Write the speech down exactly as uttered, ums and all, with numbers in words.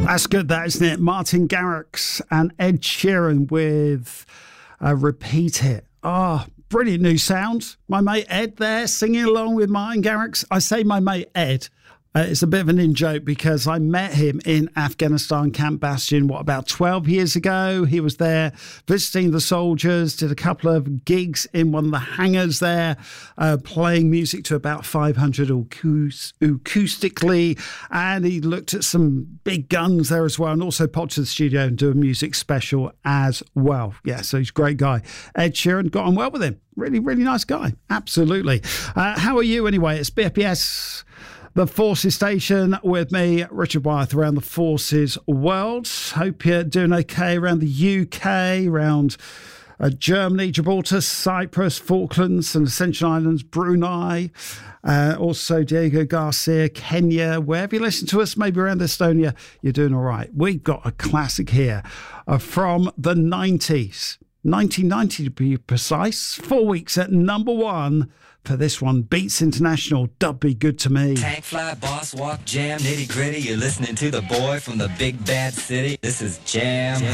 That's good, that, isn't it? Martin Garrix and Ed Sheeran with uh, Repeat It. Oh, brilliant new sound. My mate Ed there singing along with Martin Garrix. I say my mate Ed. Uh, it's a bit of an in-joke because I met him in Afghanistan, Camp Bastion, what, about twelve years ago? He was there visiting the soldiers, did a couple of gigs in one of the hangars there, uh, playing music to about five hundred acoust- acoustically, and he looked at some big guns there as well, and also popped to the studio and do a music special as well. Yeah, so he's a great guy. Ed Sheeran, got on well with him. Really, really nice guy. Absolutely. Uh, how are you anyway? It's B F B S... The Forces Station with me, Richard Wyeth, around the Forces world. Hope you're doing okay around the U K, around uh, Germany, Gibraltar, Cyprus, Falklands and Ascension Islands, Brunei. Uh, also Diego Garcia, Kenya. Wherever you listen to us, maybe around Estonia, you're doing all right. We've got a classic here uh, from the nineties. nineteen ninety to be precise. Four weeks at number one. For this one, Beats International, Dub Be Good to Me. Tank fly, boss walk, jam, nitty gritty. You're listening to the boy from the big bad city. This is Jam. Jam.